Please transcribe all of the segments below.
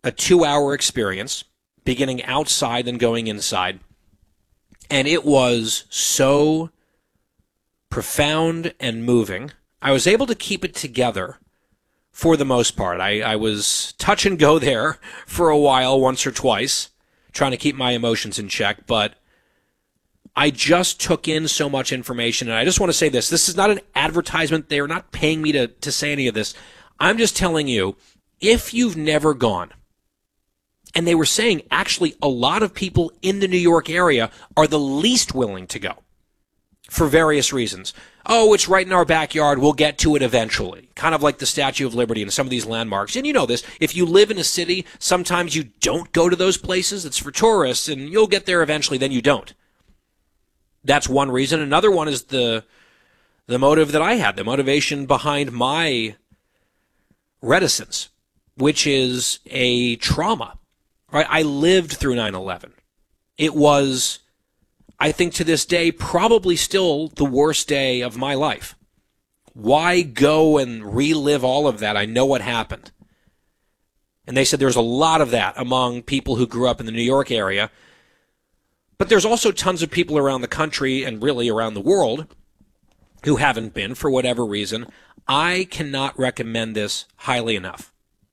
a 2-hour experience, beginning outside and going inside. And it was so profound and moving. I was able to keep it together for the most part. I was touch and go there for a while, once or twice, trying to keep my emotions in check, but I just took in so much information, and I just want to say this. This is not an advertisement. They are not paying me to say any of this. I'm just telling you, if you've never gone, and they were saying actually a lot of people in the New York area are the least willing to go for various reasons. Oh, it's right in our backyard. We'll get to it eventually. Kind of like the Statue of Liberty and some of these landmarks. And you know this. If you live in a city, sometimes you don't go to those places. It's for tourists, and you'll get there eventually. Then you don't. That's one reason. Another one is the motive that I had, the motivation behind my reticence, which is a trauma. Right? I lived through 9/11. It was, I think to this day, probably still the worst day of my life. Why go and relive all of that? I know what happened. And they said there's a lot of that among people who grew up in the New York area. But there's also tons of people around the country and really around the world who haven't been for whatever reason. I cannot recommend this highly enough.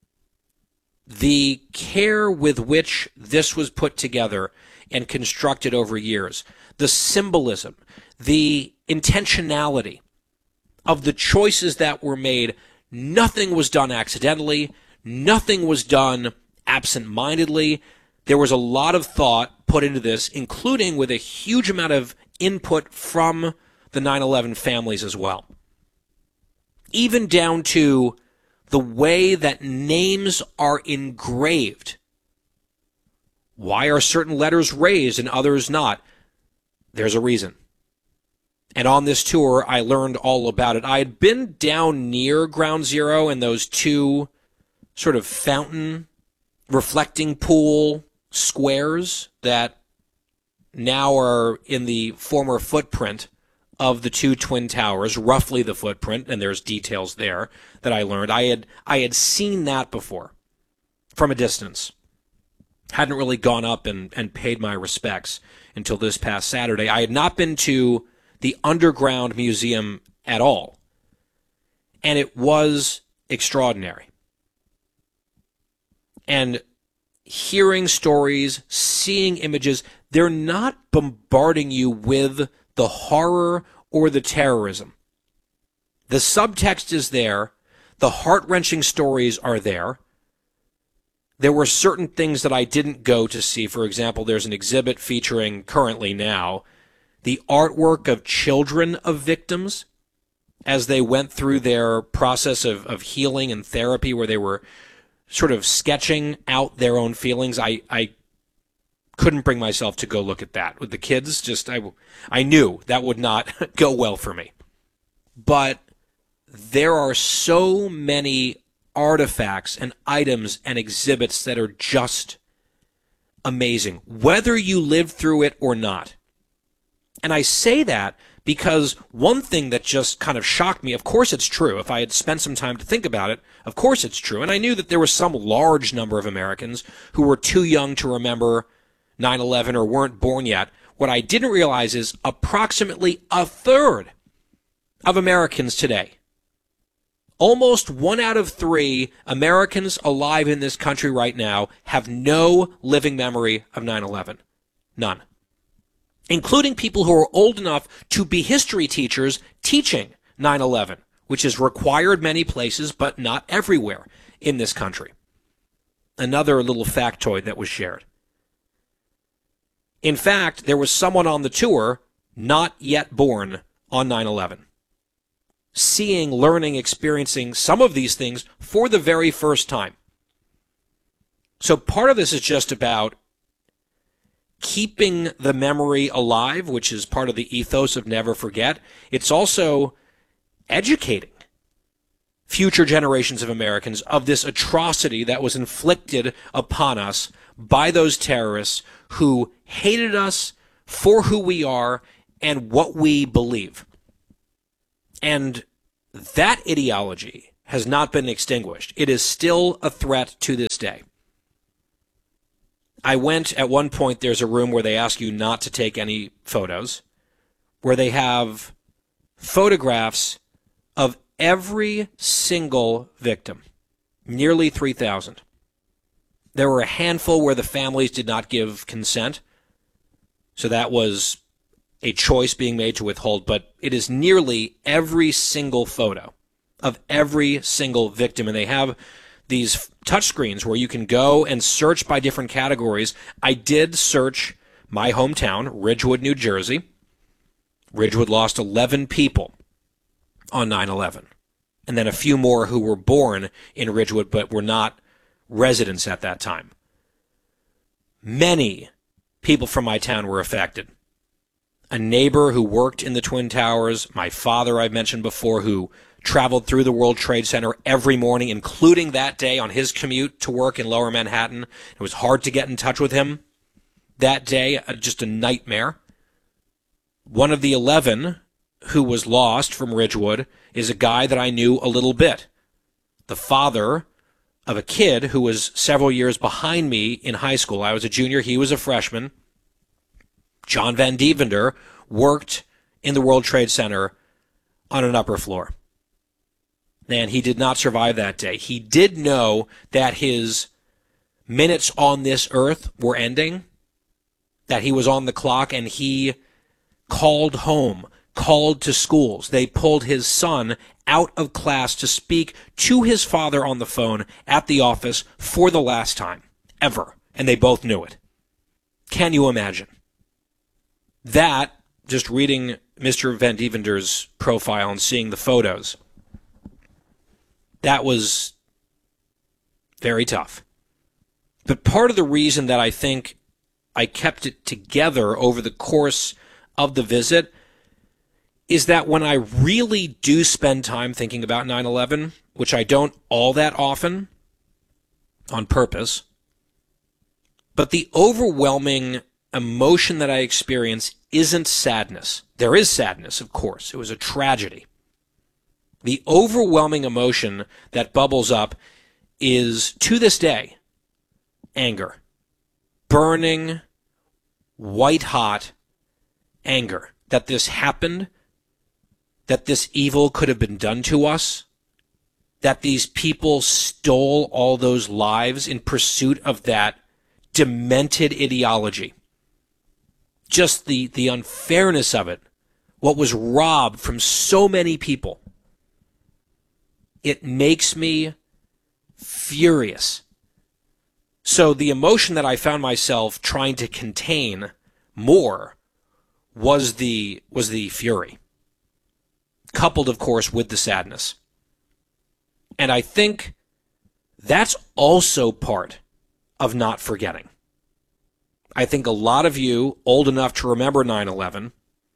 The care with which this was put together and constructed over years, the symbolism, the intentionality of the choices that were made, nothing was done accidentally, nothing was done absent-mindedly. There was a lot of thought put into this, including with a huge amount of input from the 9/11 families as well. Even down to the way that names are engraved. Why are certain letters raised and others not? There's a reason. And on this tour, I learned all about it. I had been down near Ground Zero in those two sort of fountain reflecting pool squares that now are in the former footprint of the two Twin Towers, roughly the footprint, and there's details there that I learned. I had seen that before from a distance. Hadn't really gone up and paid my respects until this past Saturday. I had not been to the underground museum at all, and it was extraordinary. And hearing stories, seeing images, they're not bombarding you with the horror or the terrorism. The subtext is there. The heart-wrenching stories are there. There were certain things that I didn't go to see. For example, there's an exhibit featuring, currently now, the artwork of children of victims as they went through their process of healing and therapy, where they were sort of sketching out their own feelings. I couldn't bring myself to go look at that with the kids. I knew that would not go well for me. But there are so many artifacts and items and exhibits that are just amazing, whether you lived through it or not. And I say that because one thing that just kind of shocked me, of course it's true. If I had spent some time to think about it, of course it's true. And I knew that there was some large number of Americans who were too young to remember 9/11 or weren't born yet. What I didn't realize is approximately a third of Americans today, almost 1 out of 3 Americans alive in this country right now, have no living memory of 9/11. None. Including people who are old enough to be history teachers teaching 9/11, which is required many places but not everywhere in this country. Another little factoid that was shared. In fact, there was someone on the tour not yet born on 9/11. Seeing, learning, experiencing some of these things for the very first time. So part of this is just about keeping the memory alive, which is part of the ethos of Never Forget. It's also educating future generations of Americans of this atrocity that was inflicted upon us by those terrorists who hated us for who we are and what we believe. And that ideology has not been extinguished. It is still a threat to this day. I went at one point, there's a room where they ask you not to take any photos, where they have photographs of every single victim, nearly 3,000. There were a handful where the families did not give consent, so that was a choice being made to withhold, but it is nearly every single photo of every single victim, and they have these touchscreens where you can go and search by different categories. I did search my hometown, Ridgewood, New Jersey. Ridgewood lost 11 people on 9/11, and then a few more who were born in Ridgewood but were not residents at that time. Many people from my town were affected. A neighbor who worked in the Twin Towers, my father I've mentioned before, who traveled through the World Trade Center every morning, including that day on his commute to work in Lower Manhattan. It was hard to get in touch with him that day, just a nightmare. One of the 11 who was lost from Ridgewood is a guy that I knew a little bit. The father of a kid who was several years behind me in high school. I was a junior, he was a freshman. John Van Devender worked in the World Trade Center on an upper floor. And he did not survive that day. He did know that his minutes on this earth were ending, that he was on the clock, and he called home, called to schools. They pulled his son out of class to speak to his father on the phone at the office for the last time ever, and they both knew it. Can you imagine? That, just reading Mr. Van Devender's profile and seeing the photos, that was very tough. But part of the reason that I think I kept it together over the course of the visit is that when I really do spend time thinking about 9/11, which I don't all that often on purpose, but the overwhelming emotion that I experience isn't sadness. There is sadness, of course. It was a tragedy. The overwhelming emotion that bubbles up is, to this day, anger. Burning, white-hot anger that this happened, that this evil could have been done to us, that these people stole all those lives in pursuit of that demented ideology. Just the unfairness of it, what was robbed from so many people. It makes me furious. So the emotion that I found myself trying to contain more was the fury, coupled, of course, with the sadness. And I think that's also part of not forgetting. I think a lot of you, old enough to remember 9/11,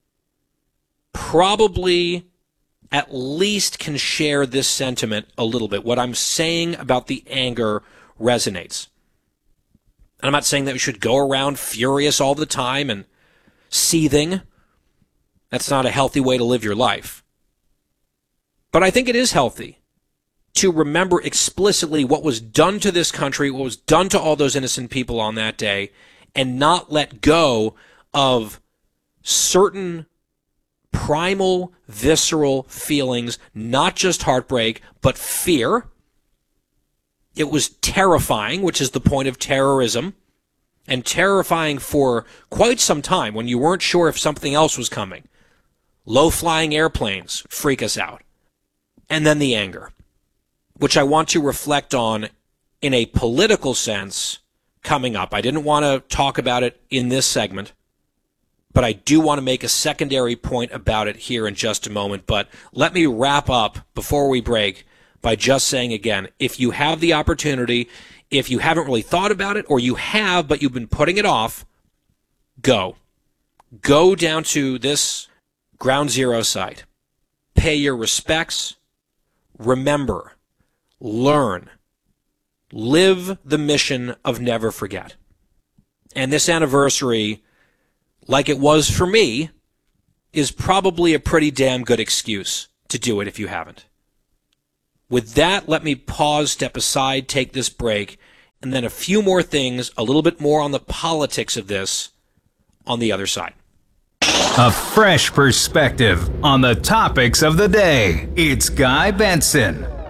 probably at least can share this sentiment a little bit. What I'm saying about the anger resonates. And I'm not saying that we should go around furious all the time and seething. That's not a healthy way to live your life. But I think it is healthy to remember explicitly what was done to this country, what was done to all those innocent people on that day, and not let go of certain primal, visceral feelings, not just heartbreak, but fear. It was terrifying, which is the point of terrorism, and terrifying for quite some time when you weren't sure if something else was coming. Low-flying airplanes freak us out. And then the anger, which I want to reflect on in a political sense coming up. I didn't want to talk about it in this segment, but I do want to make a secondary point about it here in just a moment. But let me wrap up before we break by just saying again, if you have the opportunity, if you haven't really thought about it, or you have but you've been putting it off, go. Go down to this Ground Zero site. Pay your respects. Remember. Learn. Live the mission of never forget. And this anniversary, like it was for me, is probably a pretty damn good excuse to do it if you haven't. With that, let me pause, step aside, take this break, and then a few more things, a little bit more on the politics of this on the other side. A fresh perspective on the topics of the day. It's Guy Benson.